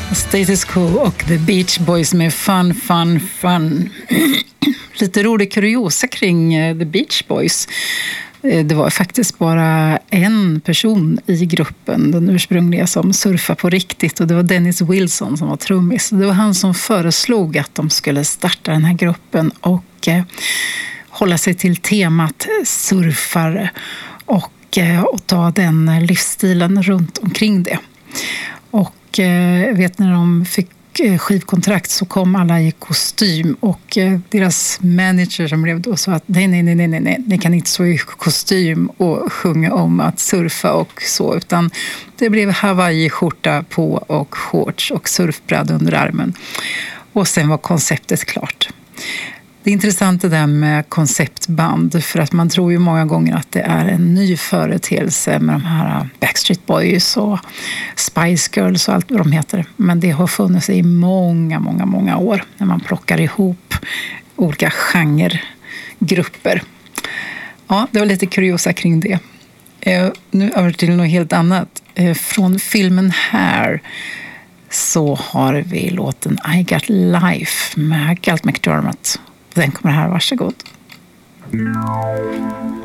Status Quo och The Beach Boys med Fun, Fun, Fun. Lite rolig kuriosa kring The Beach Boys. Det var faktiskt bara en person i gruppen, den ursprungliga, som surfade på riktigt. Och det var Dennis Wilson som var trummis. Det var han som föreslog att de skulle starta den här gruppen och hålla sig till temat surfare och ta den livsstilen runt omkring det. Och vet när de fick skivkontrakt så kom alla i kostym och deras manager som blev då sa att nej, ni kan inte stå i kostym och sjunga om att surfa och så, utan det blev Hawaii-skjorta på och shorts och surfbräda under armen. Och sen var konceptet klart. Det är intressant det där med konceptband, för att man tror ju många gånger att det är en ny företeelse med de här Backstreet Boys och Spice Girls och allt vad de heter. Men det har funnits i många år när man plockar ihop olika genregrupper. Ja, det var lite kuriosa kring det. Nu över till något helt annat. Från filmen Hair så har vi låten I Got Life med Galt McDermott. Den kommer här, varsågod.